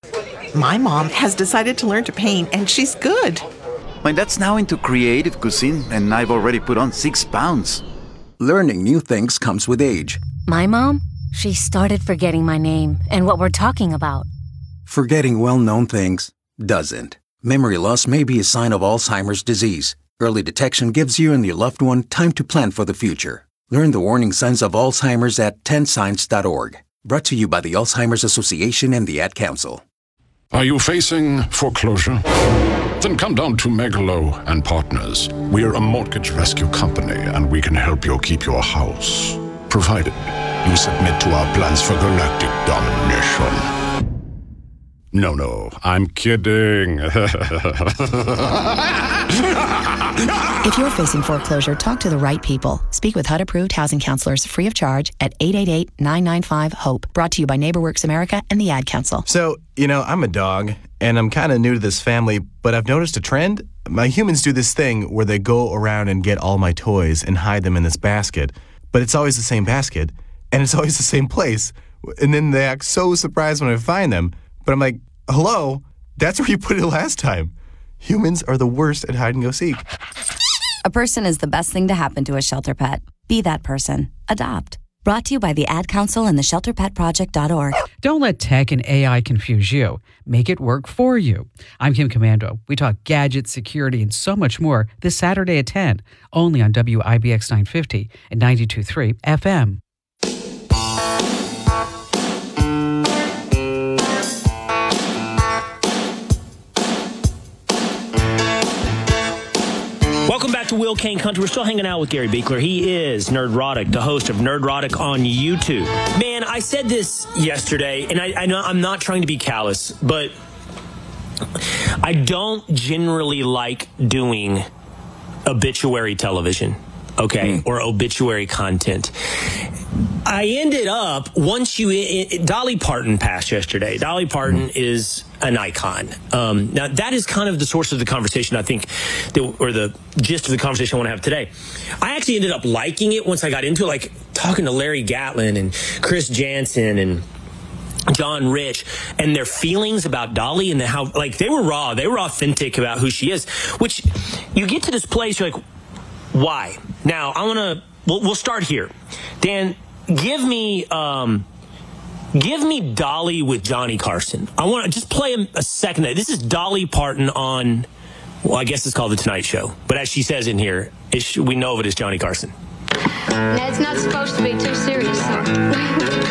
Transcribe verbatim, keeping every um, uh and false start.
My mom has decided to learn to paint, and she's good. My dad's now into creative cuisine, and I've already put on six pounds. Learning new things comes with age. My mom, she started forgetting my name and what we're talking about. Forgetting well-known things doesn't. Memory loss may be a sign of Alzheimer's disease. Early detection gives you and your loved one time to plan for the future. Learn the warning signs of Alzheimer's at ten signs dot org. Brought to you by the Alzheimer's Association and the Ad Council. Are you facing foreclosure? Then come down to Megalo and Partners. We're a mortgage rescue company, and we can help you keep your house, provided you submit to our plans for galactic domination. No, no, I'm kidding. If you're facing foreclosure, talk to the right people. Speak with H U D-approved housing counselors free of charge at eight eight eight, nine nine five, HOPE. Brought to you by NeighborWorks America and the Ad Council. So, you know, I'm a dog, and I'm kind of new to this family, but I've noticed a trend. My humans do this thing where they go around and get all my toys and hide them in this basket, but it's always the same basket, and it's always the same place. And then they act so surprised when I find them. But I'm like, hello, that's where you put it last time. Humans are the worst at hide and go seek. A person is the best thing to happen to a shelter pet. Be that person. Adopt. Brought to you by the Ad Council and the shelter pet project dot org. Don't let tech and A I confuse you. Make it work for you. I'm Kim Commando. We talk gadgets, security, and so much more this Saturday at ten, only on W I B X nine fifty and ninety-two point three F M. Welcome back to Will Kane Country. We're still hanging out with Gary Beekler. He is Nerdrotic, the host of Nerdrotic on YouTube. Man, I said this yesterday, and I, I know I'm not trying to be callous, but I don't generally like doing obituary television, okay, mm. or obituary content. I ended up, once you, it, Dolly Parton passed yesterday. Dolly Parton mm. is an icon. Um, now, that is kind of the source of the conversation, I think, that, or the gist of the conversation I want to have today. I actually ended up liking it once I got into it, like talking to Larry Gatlin and Chris Jansen and John Rich and their feelings about Dolly and the, how, like, they were raw. They were authentic about who she is, which you get to this place, you're like, why? Now, I want to, we'll, we'll start here. Dan, give me, um, give me Dolly with Johnny Carson. I want to just play a, a second. This is Dolly Parton on, well, I guess it's called The Tonight Show. But as she says in here, it's, we know of it as Johnny Carson. It's not supposed to be too serious.